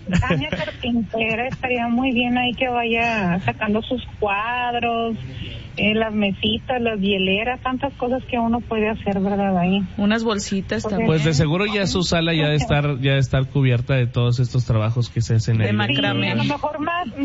Tania Carpintera estaría muy bien ahí que vaya sacando sus cuadros, las mesitas, las hieleras, tantas cosas que uno puede hacer, ¿verdad? Ahí. Unas bolsitas también. Pues de seguro ya su sala ya de estar cubierta de todos estos trabajos que se hacen ahí. De macramé. Sí, a lo mejor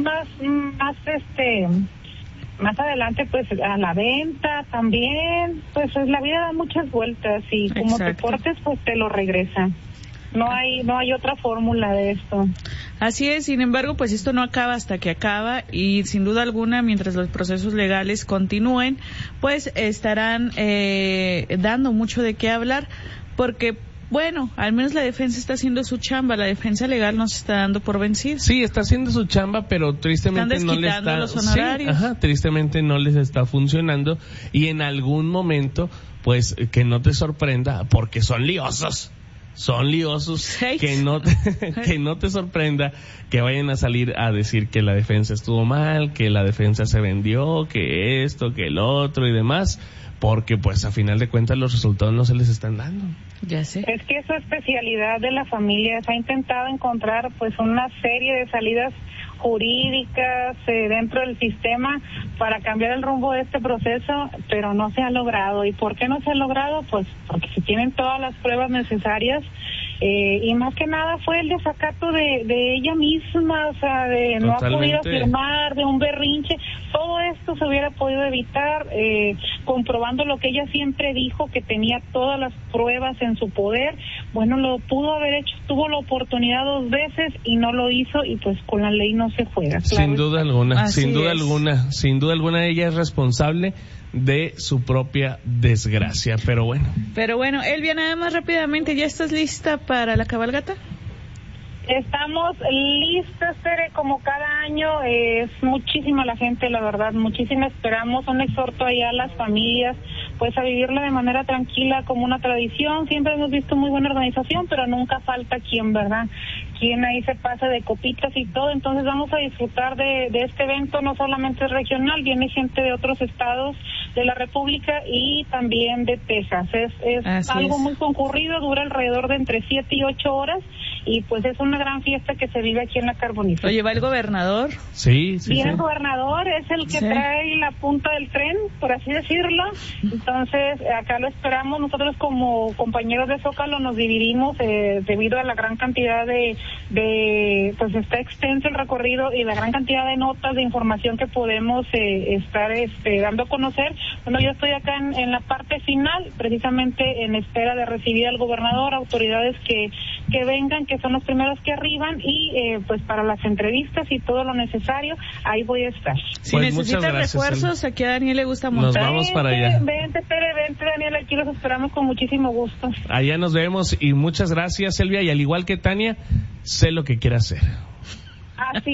más adelante, pues a la venta también, pues la vida da muchas vueltas y como te portes, pues te lo regresa. No hay otra fórmula de esto. Así es, sin embargo, pues esto no acaba hasta que acaba y sin duda alguna, mientras los procesos legales continúen, pues estarán dando mucho de qué hablar, porque bueno, al menos la defensa está haciendo su chamba, la defensa legal no se está dando por vencida. Sí, está haciendo su chamba, pero tristemente no le está... los honorarios. Sí, tristemente no les está funcionando y en algún momento, pues, que no te sorprenda, porque son liosos, que no te sorprenda que vayan a salir a decir que la defensa estuvo mal, que la defensa se vendió, que esto, que el otro y demás, porque pues a final de cuentas los resultados no se les están dando. Ya sé. Es que es su especialidad de la familia, se ha intentado encontrar pues una serie de salidas jurídicas dentro del sistema para cambiar el rumbo de este proceso, pero no se ha logrado. ¿Y por qué no se ha logrado? Pues porque se tienen todas las pruebas necesarias y más que nada fue el desacato de ella misma, o sea, de no ha podido firmar, de un berrinche. Todo esto se hubiera podido evitar comprobando lo que ella siempre dijo, que tenía todas las pruebas en su poder. Bueno, lo pudo haber hecho, tuvo la oportunidad 2 veces y no lo hizo y pues con la ley no se juega. Claro. Sin duda alguna ella es responsable de su propia desgracia, pero bueno, Elvia, nada más rápidamente, ¿ya estás lista para la cabalgata? Estamos listos, Tere, como cada año, es muchísima la gente, la verdad, muchísima. Esperamos un exhorto allá a las familias, pues a vivirla de manera tranquila como una tradición. Siempre hemos visto muy buena organización, pero nunca falta quien, ¿verdad? Quien ahí se pasa de copitas y todo. Entonces vamos a disfrutar de este evento, no solamente es regional, viene gente de otros estados de la República y también de Texas. Es algo muy concurrido, dura alrededor de entre 7 y 8 horas y pues es una gran fiesta que se vive aquí en la Carbonífera. ¿Lo lleva el gobernador? Sí. El gobernador es el que trae la punta del tren, por así decirlo. Entonces, acá lo esperamos. Nosotros como compañeros de Zócalo nos dividimos debido a la gran cantidad pues está extenso el recorrido y la gran cantidad de notas, de información que podemos estar dando a conocer. Bueno, yo estoy acá en la parte final, precisamente en espera de recibir al gobernador, autoridades que vengan, que son los primeros que arriban y pues para las entrevistas y todo lo necesario, ahí voy a estar. Si pues necesitan refuerzos, aquí a Daniel le gusta montar. Nos vamos para allá. Vente, Daniel, aquí los esperamos con muchísimo gusto. Allá nos vemos y muchas gracias, Elvia, y al igual que Tania, sé lo que quiere hacer. Así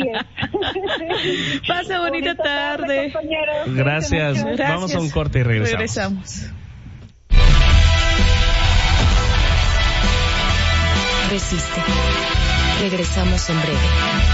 es. Pasa bonita tarde. Gracias. Vamos a un corte y regresamos. Resiste. Regresamos en breve.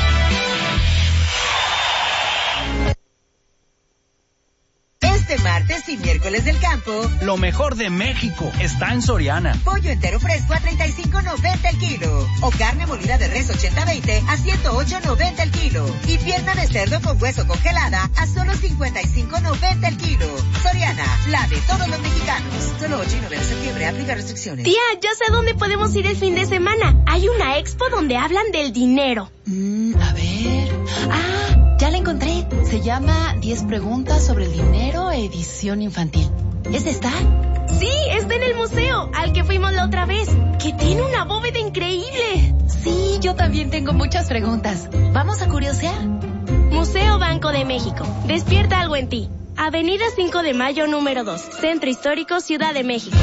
Este martes y miércoles del campo, lo mejor de México está en Soriana. Pollo entero fresco a $35.90 el kilo. O carne molida de res 80-20 a $108.90 el kilo. Y pierna de cerdo con hueso congelada a solo $55.90 el kilo. Soriana, la de todos los mexicanos. Solo 8 y 9 de septiembre, aplica restricciones. Tía, ya sé a dónde podemos ir el fin de semana. Hay una expo donde hablan del dinero. A ver... ya la encontré. Se llama 10 preguntas sobre el dinero, edición infantil. ¿Es esta? Sí, está en el museo, al que fuimos la otra vez, que tiene una bóveda increíble. Sí, yo también tengo muchas preguntas. ¿Vamos a curiosear? Museo Banco de México. Despierta algo en ti. Avenida 5 de Mayo, número 2. Centro Histórico, Ciudad de México.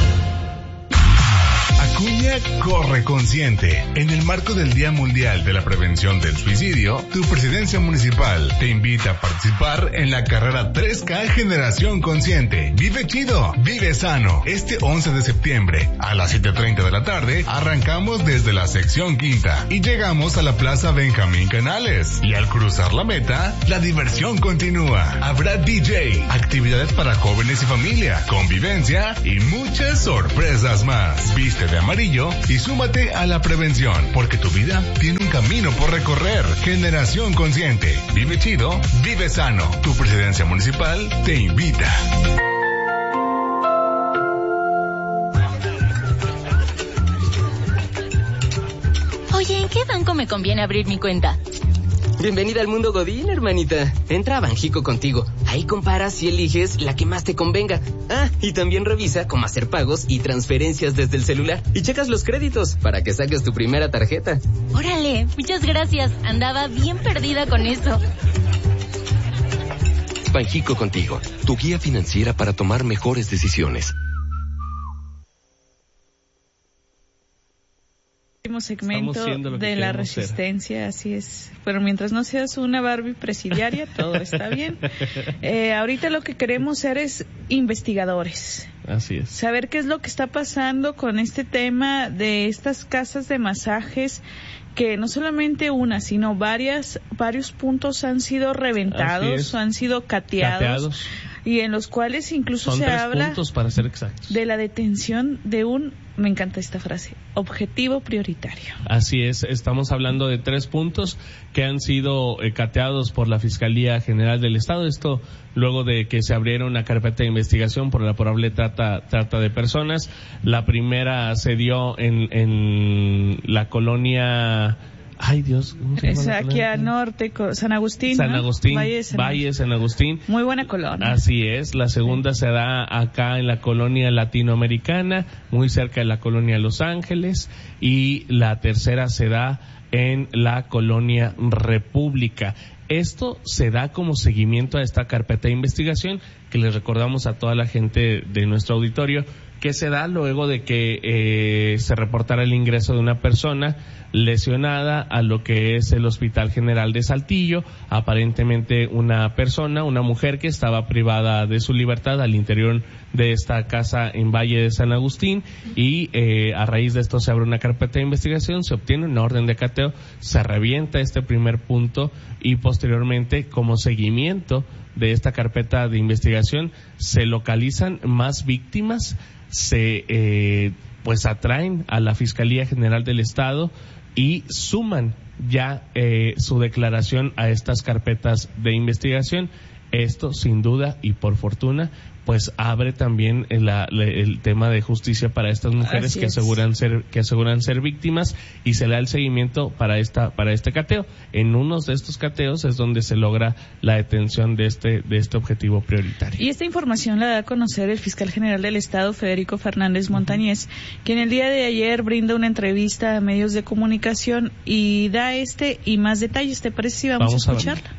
Acuña corre consciente. En el marco del Día Mundial de la Prevención del Suicidio, tu presidencia municipal te invita a participar en la carrera 3K Generación Consciente. Vive chido, vive sano. Este 11 de septiembre, a las 7:30 de la tarde, arrancamos desde la sección quinta y llegamos a la Plaza Benjamín Canales. Y al cruzar la meta, la diversión continúa. Habrá DJ, actividades para jóvenes y familia, convivencia y muchas sorpresas más. Viste de amarillo y súmate a la prevención, porque tu vida tiene un camino camino por recorrer. Generación Consciente. Vive chido, vive sano. Tu presidencia municipal te invita. Oye, ¿en qué banco me conviene abrir mi cuenta? Bienvenida al mundo Godín, hermanita. Entra a Banjico Contigo. Ahí comparas y eliges la que más te convenga. Ah, y también revisa cómo hacer pagos y transferencias desde el celular. Y checas los créditos para que saques tu primera tarjeta. Órale, muchas gracias. Andaba bien perdida con eso. Banjico Contigo, tu guía financiera para tomar mejores decisiones. Segmento de la resistencia, así es. Pero mientras no seas una Barbie presidiaria, todo está bien. Ahorita lo que queremos ser es investigadores. Así es. Saber qué es lo que está pasando con este tema de estas casas de masajes, que no solamente una, sino varios puntos han sido reventados, han sido cateados. Y en los cuales incluso se habla puntos, para ser exactos, de la detención de me encanta esta frase, objetivo prioritario. Así es, estamos hablando de 3 puntos que han sido cateados por la Fiscalía General del Estado. Esto luego de que se abriera una carpeta de investigación por la probable trata de personas. La primera se dio en la colonia... Ay, Dios. Es aquí al norte, San Agustín. San Agustín, Valle San Agustín. Muy buena colonia. Así es. La segunda se da acá en la colonia latinoamericana, muy cerca de la colonia Los Ángeles. Y la tercera se da en la colonia República. Esto se da como seguimiento a esta carpeta de investigación que les recordamos a toda la gente de nuestro auditorio, que se da luego de que se reportara el ingreso de una persona lesionada a lo que es el Hospital General de Saltillo, aparentemente una mujer que estaba privada de su libertad al interior de esta casa en Valle de San Agustín, y a raíz de esto se abre una carpeta de investigación, se obtiene una orden de cateo, se revienta este primer punto y posteriormente, como seguimiento de esta carpeta de investigación, se localizan más víctimas, se atraen a la Fiscalía General del Estado y suman ya su declaración a estas carpetas de investigación. Esto, sin duda y por fortuna, pues abre también el tema de justicia para estas mujeres que aseguran ser víctimas, y se le da el seguimiento para este cateo. En uno de estos cateos es donde se logra la detención de este objetivo prioritario. Y esta información la da a conocer el fiscal general del Estado, Federico Fernández Montañez, quien el día de ayer brinda una entrevista a medios de comunicación y da y más detalles. ¿Te parece si vamos a escucharla?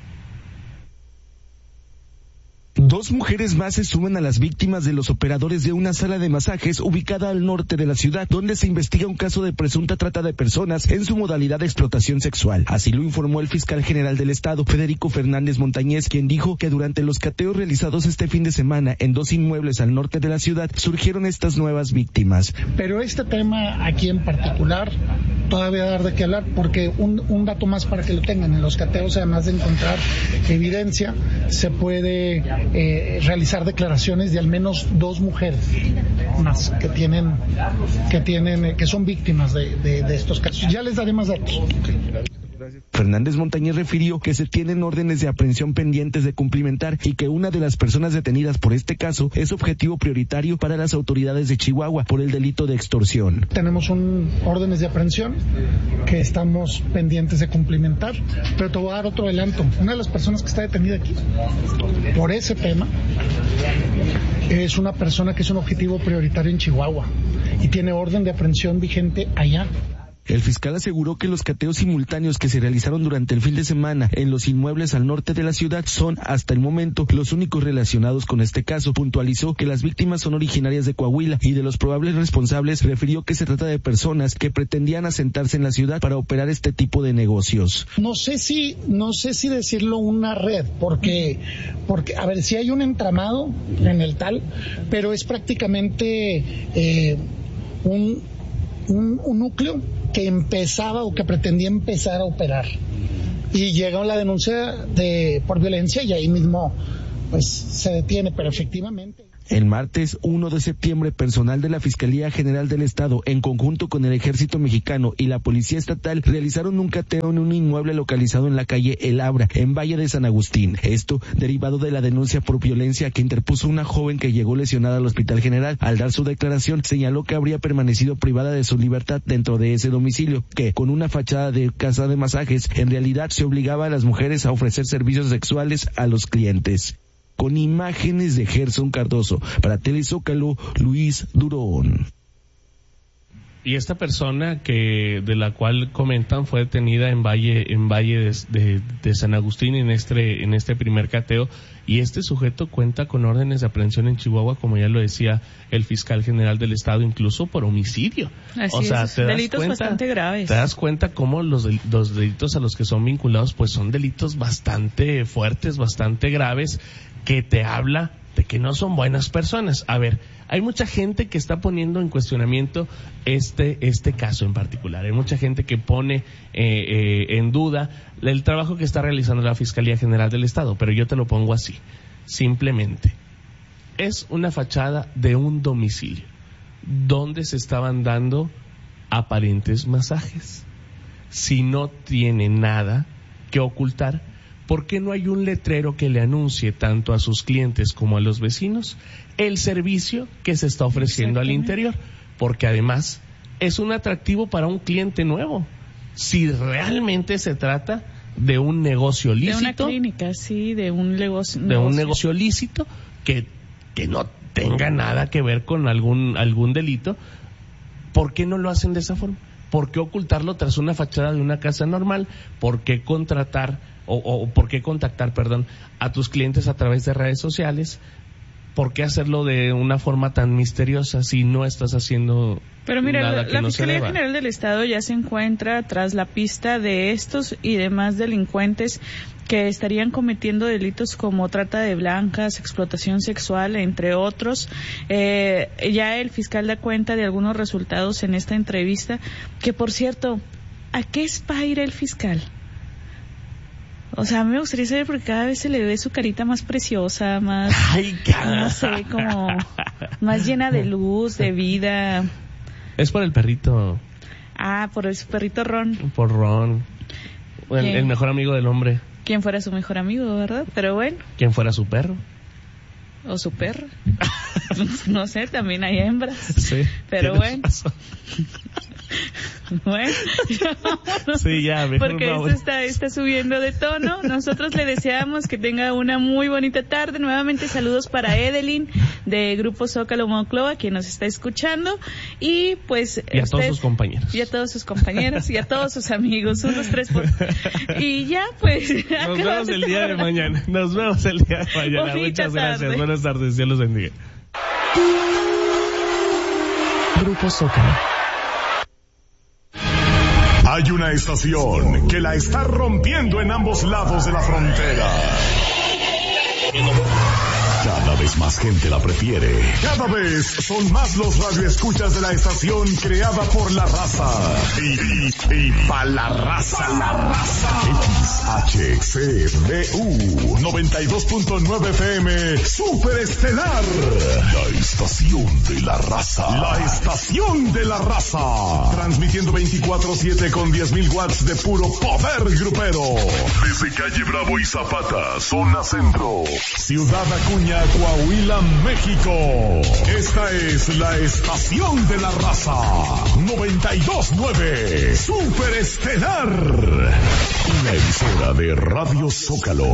2 mujeres más se suman a las víctimas de los operadores de una sala de masajes ubicada al norte de la ciudad, donde se investiga un caso de presunta trata de personas en su modalidad de explotación sexual. Así lo informó el fiscal general del Estado, Federico Fernández Montañez, quien dijo que durante los cateos realizados este fin de semana en 2 inmuebles al norte de la ciudad surgieron estas nuevas víctimas. Pero este tema aquí en particular todavía dar de qué hablar, porque un dato más para que lo tengan: en los cateos, además de encontrar evidencia, se puede realizar declaraciones de al menos 2 mujeres más que son víctimas de estos casos. Ya les daré más datos. Fernández Montañez refirió que se tienen órdenes de aprehensión pendientes de cumplimentar y que una de las personas detenidas por este caso es objetivo prioritario para las autoridades de Chihuahua por el delito de extorsión. Tenemos órdenes de aprehensión que estamos pendientes de cumplimentar, pero te voy a dar otro adelanto. Una de las personas que está detenida aquí por ese tema es una persona que es un objetivo prioritario en Chihuahua y tiene orden de aprehensión vigente allá. El fiscal aseguró que los cateos simultáneos que se realizaron durante el fin de semana en los inmuebles al norte de la ciudad son, hasta el momento, los únicos relacionados con este caso. Puntualizó que las víctimas son originarias de Coahuila y de los probables responsables refirió que se trata de personas que pretendían asentarse en la ciudad para operar este tipo de negocios. No sé si decirlo una red, porque a ver, si hay un entramado en el tal, pero es prácticamente un núcleo que empezaba o que pretendía empezar a operar, y llega la denuncia por violencia y ahí mismo pues se detiene, pero efectivamente. El martes 1 de septiembre, personal de la Fiscalía General del Estado, en conjunto con el Ejército Mexicano y la Policía Estatal, realizaron un cateo en un inmueble localizado en la calle El Abra, en Valle de San Agustín. Esto derivado de la denuncia por violencia que interpuso una joven que llegó lesionada al Hospital General. Al dar su declaración, señaló que habría permanecido privada de su libertad dentro de ese domicilio, que, con una fachada de casa de masajes, en realidad se obligaba a las mujeres a ofrecer servicios sexuales a los clientes. Con imágenes de Gerson Cardoso, para Telezócalo, Luis Durón. Y esta persona de la cual comentan fue detenida en Valle de San Agustín en este primer cateo, y este sujeto cuenta con órdenes de aprehensión en Chihuahua, como ya lo decía el fiscal general del estado, incluso por homicidio. Así es, delitos bastante graves. Te das cuenta cómo los delitos a los que son vinculados pues son delitos bastante fuertes, bastante graves, que te habla de que no son buenas personas. A ver, hay mucha gente que está poniendo en cuestionamiento este caso en particular. Hay mucha gente que pone en duda el trabajo que está realizando la Fiscalía General del Estado, pero yo te lo pongo así. Simplemente, es una fachada de un domicilio donde se estaban dando aparentes masajes. Si no tiene nada que ocultar, ¿por qué no hay un letrero que le anuncie tanto a sus clientes como a los vecinos el servicio que se está ofreciendo al interior? Porque además es un atractivo para un cliente nuevo. Si realmente se trata de un negocio lícito. De una clínica, sí, de un negocio. De un negocio lícito que no tenga nada que ver con algún delito. ¿Por qué no lo hacen de esa forma? ¿Por qué ocultarlo tras una fachada de una casa normal? ¿Por qué contactar a tus clientes a través de redes sociales? ¿Por qué hacerlo de una forma tan misteriosa si no estás haciendo Pero mira, nada que la no Fiscalía se deba? General del Estado ya se encuentra tras la pista de estos y demás delincuentes que estarían cometiendo delitos como trata de blancas, explotación sexual, entre otros. Ya el fiscal da cuenta de algunos resultados en esta entrevista, que por cierto, ¿a qué aspira el fiscal? O sea, a mí me gustaría saber, porque cada vez se le ve su carita más preciosa, más, no sé, como más llena de luz, de vida. Es por el perrito. Ah, por su perrito Ron. Por Ron. El mejor amigo del hombre. ¿Quién fuera su mejor amigo, verdad? Pero bueno. ¿Quién fuera su perro? O su perra. No sé, también hay hembras. Sí. Pero bueno. Bueno, sí, ya, porque esto está subiendo de tono. Nosotros le deseamos que tenga una muy bonita tarde. Nuevamente saludos para Edelyn de Grupo Zócalo Monclova, quien nos está escuchando, y pues y a todos sus compañeros y a todos sus compañeros y a todos sus amigos. 1, 2, 3 y ya pues nos vemos el día de mañana. Muchas gracias. Buenas tardes, Dios los bendiga. Grupo Zócalo. Hay una estación que la está rompiendo en ambos lados de la frontera. Cada vez más gente la prefiere. Cada vez son más los radioescuchas de la estación creada por la raza. Y pa' la raza. XHCDU 92.9 FM Super Estelar. La estación de la raza. La estación de la raza. Transmitiendo 24/7 con 10,000 watts de puro poder grupero. Desde calle Bravo y Zapata, zona centro. Ciudad Acuña, Coahuila, México. Esta es la estación de la raza. 92.9 Super Estelar. Una emisora de Radio Zócalo.